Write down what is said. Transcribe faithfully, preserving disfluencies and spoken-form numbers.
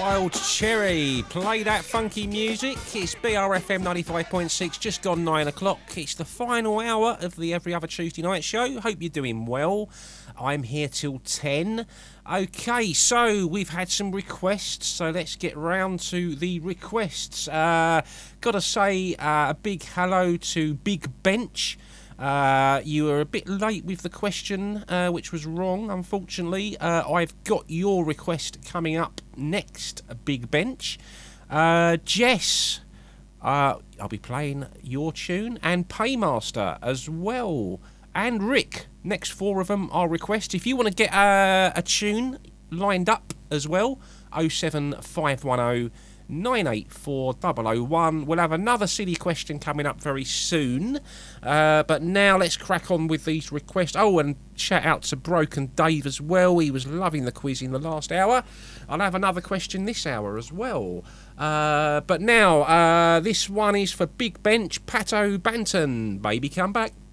Wild Cherry. Play that funky music. It's B R F M ninety-five point six, just gone nine o'clock. It's the final hour of the Every Other Tuesday Night show. Hope you're doing well. I'm here till ten. Okay, so we've had some requests, so let's get round to the requests. Uh, gotta say uh, a big hello to Big Bench. Uh, you were a bit late with the question, uh, which was wrong, unfortunately. Uh, I've got your request coming up next, Big Bench. Uh, Jess, uh, I'll be playing your tune, and Paymaster as well. And Rick, next four of them are requests. If you want to get uh, a tune lined up as well, oh seven five one oh nine eight four oh oh one. We'll have another silly question coming up very soon. Uh, but now let's crack on with these requests. Oh, and shout out to Broken Dave as well. He was loving the quiz in the last hour. I'll have another question this hour as well. Uh, but now, uh, this one is for Big Bench, Pato Banton. Baby, come back.